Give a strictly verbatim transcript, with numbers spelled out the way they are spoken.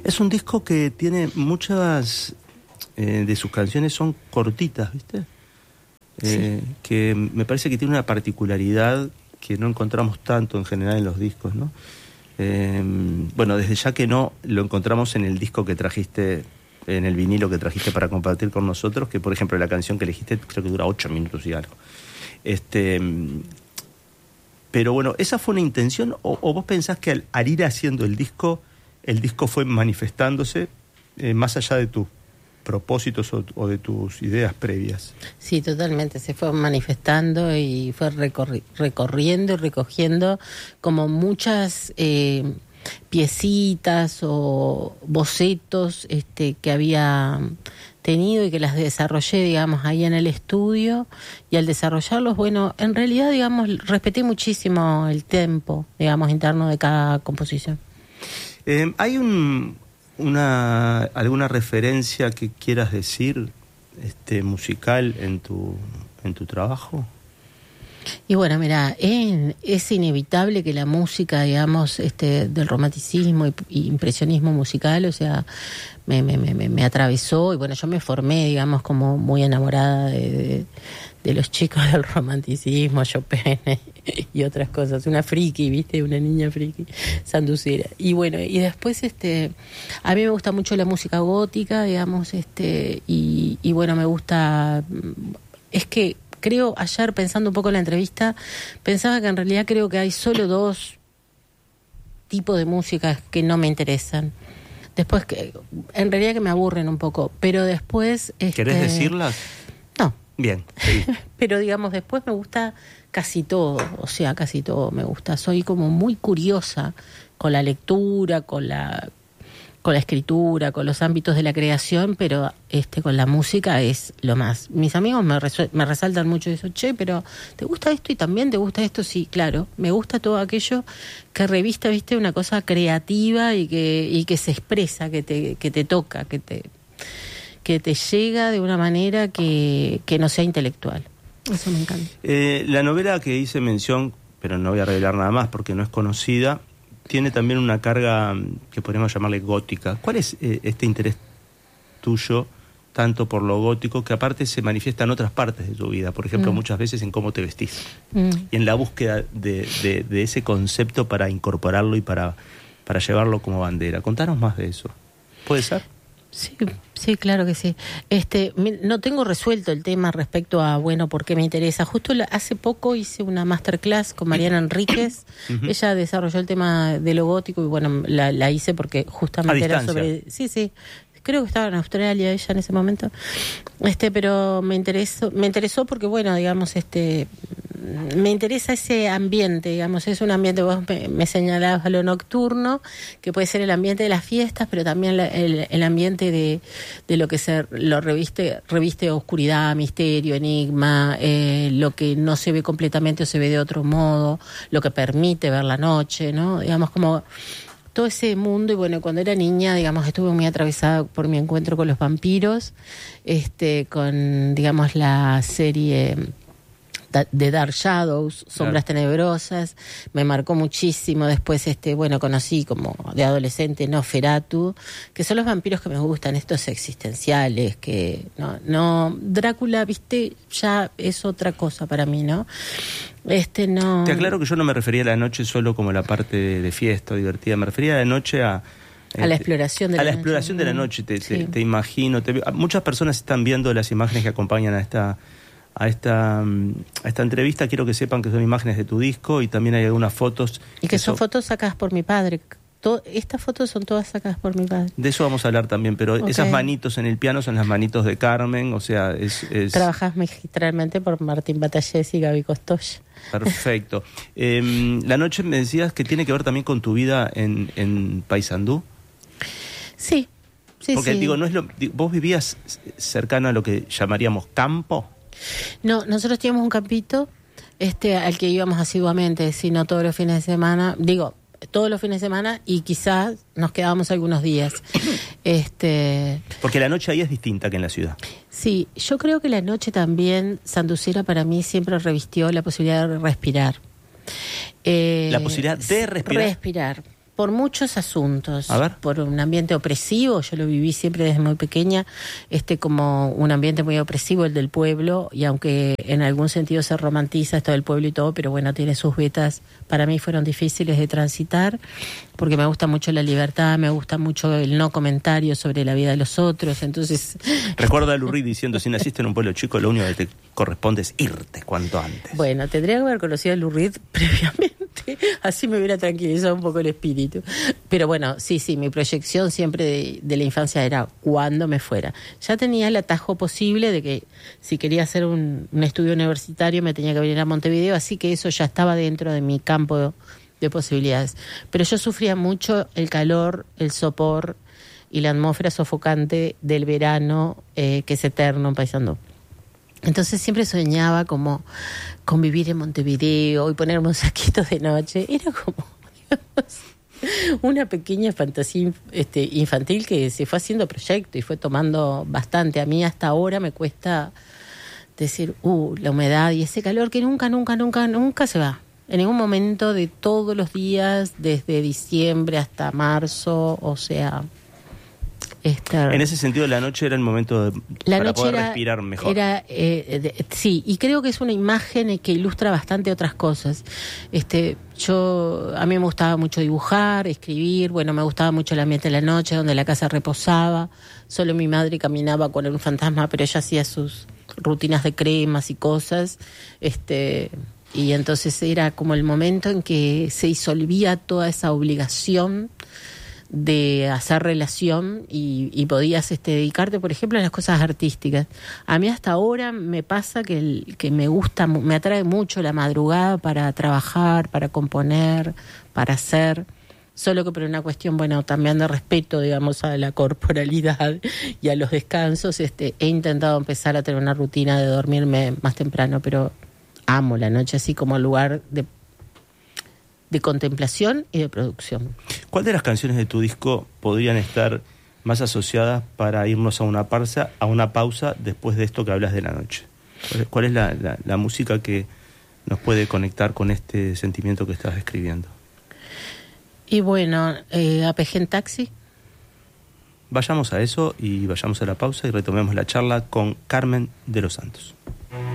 Es un disco que tiene muchas eh, de sus canciones son cortitas, ¿viste? Eh, sí. Que me parece que tiene una particularidad que no encontramos tanto en general en los discos, ¿no? Eh, bueno, desde ya que no lo encontramos en el disco que trajiste, en el vinilo que trajiste para compartir con nosotros, que por ejemplo la canción que elegiste creo que dura ocho minutos y algo. Este, pero bueno, ¿esa fue una intención o, o vos pensás que al, al ir haciendo el disco, el disco fue manifestándose eh, más allá de tus propósitos o, o de tus ideas previas? Sí, totalmente, se fue manifestando y fue recorri- recorriendo y recogiendo como muchas eh, piecitas o bocetos este, que había tenido y que las desarrollé, digamos, ahí en el estudio, y al desarrollarlos, bueno, en realidad, digamos, respeté muchísimo el tempo, digamos, interno de cada composición. Eh, hay un... Una, ¿alguna referencia que quieras decir este, musical en tu, en tu trabajo? Y bueno, mira, es, es inevitable que la música, digamos, este, del romanticismo y, y impresionismo musical, o sea, me, me, me, me atravesó, y bueno, yo me formé, digamos, como muy enamorada de, de, de los chicos del romanticismo, Chopin y otras cosas, una friki, ¿viste? Una niña friki, sanducera. Y bueno, y después, este, a mí me gusta mucho la música gótica, digamos, este, y, y bueno, me gusta, es que creo, ayer pensando un poco en la entrevista, pensaba que en realidad creo que hay solo dos tipos de música que no me interesan. Después, que en realidad que me aburren un poco, pero después... Este, ¿Querés decirlas? No. Bien. Sí. Pero digamos, después me gusta casi todo, o sea, casi todo me gusta. Soy como muy curiosa con la lectura, con la... con la escritura, con los ámbitos de la creación, pero este con la música es lo más. Mis amigos me, resu- me resaltan mucho eso, che, pero ¿te gusta esto y también te gusta esto? Sí, claro, me gusta todo aquello que revista, viste, una cosa creativa y que y que se expresa, que te que te toca, que te que te llega de una manera que, que no sea intelectual. Eso me encanta. Eh, la novela que hice mención, pero no voy a revelar nada más porque no es conocida, tiene también una carga que podríamos llamarle gótica. ¿Cuál es eh, este interés tuyo tanto por lo gótico, que aparte se manifiesta en otras partes de tu vida? Por ejemplo, mm. muchas veces en cómo te vestís. Mm. Y en la búsqueda de, de, de ese concepto para incorporarlo y para, para llevarlo como bandera. Contanos más de eso. ¿Puede ser? Sí, sí, claro que sí. Este, no tengo resuelto el tema respecto a, bueno, por qué me interesa. Justo la, hace poco hice una masterclass con Mariana Enríquez. Uh-huh. Ella desarrolló el tema de lo gótico y bueno, la, la hice porque justamente era sobre... Sí, sí. Creo que estaba en Australia ella en ese momento. Este, pero me interesó, me interesó porque, bueno, digamos, este... me interesa ese ambiente, digamos, es un ambiente, vos me, me señalabas a lo nocturno, que puede ser el ambiente de las fiestas, pero también la, el, el ambiente de, de lo que se lo reviste, reviste oscuridad, misterio, enigma, eh, lo que no se ve completamente o se ve de otro modo, lo que permite ver la noche, ¿no? Digamos, como todo ese mundo. Y bueno, cuando era niña, digamos, estuve muy atravesada por mi encuentro con los vampiros, este, con, digamos, la serie de Dark Shadows, Sombras claro. Tenebrosas, me marcó muchísimo. Después, este, bueno, conocí como de adolescente Nosferatu, que son los vampiros que me gustan, estos existenciales, que no, no, Drácula, viste, ya es otra cosa para mí, ¿no? Este no. Te aclaro que yo no me refería a la noche solo como la parte de, de fiesta divertida, me refería a la noche a a la exploración de la a la noche. exploración de la noche, te, sí. te, te imagino, te, muchas personas están viendo las imágenes que acompañan a esta a esta a esta entrevista. Quiero que sepan que son imágenes de tu disco y también hay algunas fotos. Y que, que son, son fotos sacadas por mi padre. Todo, estas fotos son todas sacadas por mi padre. De eso vamos a hablar también, pero okay. Esas manitos en el piano son las manitos de Carmen, o sea, es... es... Trabajas magistralmente por Martín Batallés y Gaby Costoya. Perfecto. eh, la noche me decías que tiene que ver también con tu vida en, en Paysandú. Sí, sí, Porque sí. digo, no es lo, vos vivías cercano a lo que llamaríamos campo. No, nosotros teníamos un campito este, al que íbamos asiduamente, sino todos los fines de semana, digo, todos los fines de semana, y quizás nos quedábamos algunos días. este Porque la noche ahí es distinta que en la ciudad. Sí, yo creo que la noche también, Sanducera para mí siempre revistió la posibilidad de respirar. Eh, la posibilidad de respirar. Respirar. por muchos asuntos. A ver. Por un ambiente opresivo, yo lo viví siempre desde muy pequeña, este como un ambiente muy opresivo, el del pueblo, y aunque en algún sentido se romantiza esto del pueblo y todo, pero bueno, tiene sus vetas, para mí fueron difíciles de transitar, porque me gusta mucho la libertad, me gusta mucho el no comentario sobre la vida de los otros, entonces... Recuerda a Lou Reed diciendo, si naciste en un pueblo chico, lo único que te corresponde es irte cuanto antes. Bueno, tendría que haber conocido a Lou Reed previamente, así me hubiera tranquilizado un poco el espíritu. Pero bueno, sí, sí, mi proyección siempre de, de la infancia era cuando me fuera. Ya tenía el atajo posible de que si quería hacer un, un estudio universitario me tenía que venir a Montevideo, así que eso ya estaba dentro de mi campo de, de posibilidades. Pero yo sufría mucho el calor, el sopor y la atmósfera sofocante del verano, eh, que es eterno en Paysandú. Entonces siempre soñaba como con vivir en Montevideo y ponerme un saquito de noche. Era como, digamos, una pequeña fantasía este, infantil que se fue haciendo proyecto y fue tomando bastante. A mí hasta ahora me cuesta decir, uh, la humedad y ese calor que nunca, nunca, nunca, nunca se va. En ningún momento de todos los días, desde diciembre hasta marzo, o sea... Estar. En ese sentido, la noche era el momento de, la para noche poder era, respirar mejor. Era, eh, de, sí, y creo que es una imagen que ilustra bastante otras cosas. Este, yo, a mí me gustaba mucho dibujar, escribir, bueno, me gustaba mucho el ambiente de la noche, donde la casa reposaba, solo mi madre caminaba con un fantasma, pero ella hacía sus rutinas de cremas y cosas, este, y entonces era como el momento en que se disolvía toda esa obligación de hacer relación y, y podías este, dedicarte, por ejemplo, a las cosas artísticas. A mí hasta ahora me pasa que, el, que me gusta, me atrae mucho la madrugada para trabajar, para componer, para hacer, solo que por una cuestión, bueno, también de respeto, digamos, a la corporalidad y a los descansos, este, he intentado empezar a tener una rutina de dormirme más temprano, pero amo la noche así como lugar de de contemplación y de producción. ¿Cuál de las canciones de tu disco podrían estar más asociadas para irnos a una pausa, a una pausa después de esto que hablas de la noche? ¿Cuál es la, la, la música que nos puede conectar con este sentimiento que estás describiendo? Y bueno, eh, Apejé en taxi. Vayamos a eso y vayamos a la pausa y retomemos la charla con Carmen de los Santos.